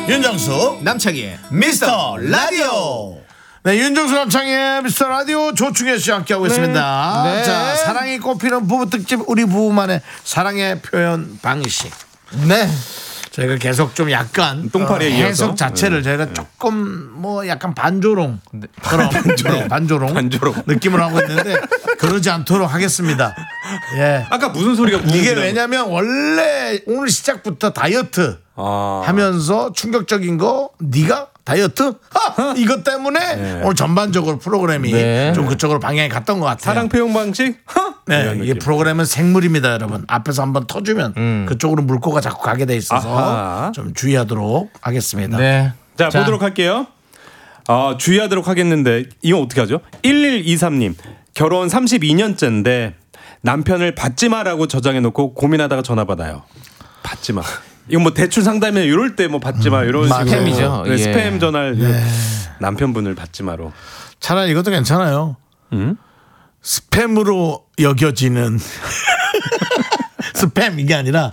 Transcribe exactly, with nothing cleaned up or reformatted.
윤정수 남창희의 미스터 라디오. 네, 윤정수 남창희의 미스터 라디오 조충현 씨와 함께하고 있습니다. 네. 자, 사랑이 꽃피는 부부 특집 우리 부부만의 사랑의 표현 방식. 네. 저희가 계속 좀 약간 똥파리에 어, 이어서. 해석 자체를 네. 저희가 조금 뭐 약간 반조롱 그런 반조롱, 네, 반조롱, 반조롱. 느낌을 하고 있는데 그러지 않도록 하겠습니다. 예. 아까 무슨 소리가 이게 무슨 왜냐면 원래 오늘 시작부터 다이어트 아. 하면서 충격적인 거 네가 다이어트? 아, 이것 때문에 네. 오늘 전반적으로 프로그램이 네. 좀 그쪽으로 방향이 갔던 것 같아요. 사랑 표현 방식? 허? 네, 이런 이게 느낌. 프로그램은 생물입니다, 여러분. 앞에서 한번 터주면 음. 그쪽으로 물꼬가 자꾸 가게 돼 있어서 아하. 좀 주의하도록 하겠습니다. 네. 자, 보도록 할게요. 아, 주의하도록 하겠는데 이건 어떻게 하죠? 일일이삼 님 결혼 삼십이 년째인데 남편을 받지 마라고 저장해 놓고 고민하다가 전화 받아요. 받지 마. 이건 뭐 대출 상담이나 이럴 때 뭐 받지 마 이런 맞아요. 식으로 스팸이죠. 네, 예. 스팸 전화를 남편분을 받지 마로. 차라리 이것도 괜찮아요. 음? 스팸으로 여겨지는 스팸 이게 아니라